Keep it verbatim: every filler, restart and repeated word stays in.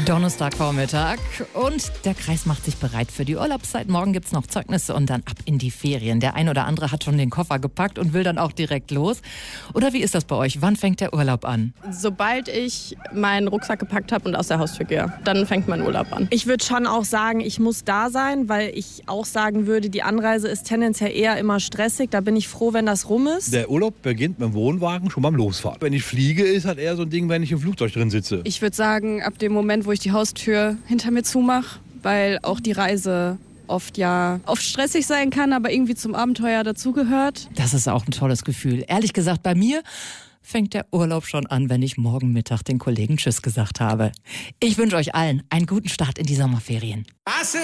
Donnerstagvormittag und der Kreis macht sich bereit für die Urlaubszeit. Morgen gibt's noch Zeugnisse und dann ab in die Ferien. Der ein oder andere hat schon den Koffer gepackt und will dann auch direkt los. Oder wie ist das bei euch? Wann fängt der Urlaub an? Sobald ich meinen Rucksack gepackt habe und aus der Haustür gehe, dann fängt mein Urlaub an. Ich würde schon auch sagen, ich muss da sein, weil ich auch sagen würde, die Anreise ist tendenziell eher immer stressig. Da bin ich froh, wenn das rum ist. Der Urlaub beginnt mit dem Wohnwagen schon beim Losfahren. Wenn ich fliege, ist halt eher so ein Ding, wenn ich im Flugzeug drin sitze. Ich würde sagen, ab dem Moment, wo ich die Haustür hinter mir zumache, weil auch die Reise oft ja oft stressig sein kann, aber irgendwie zum Abenteuer dazugehört. Das ist auch ein tolles Gefühl. Ehrlich gesagt, bei mir fängt der Urlaub schon an, wenn ich morgen Mittag den Kollegen Tschüss gesagt habe. Ich wünsche euch allen einen guten Start in die Sommerferien.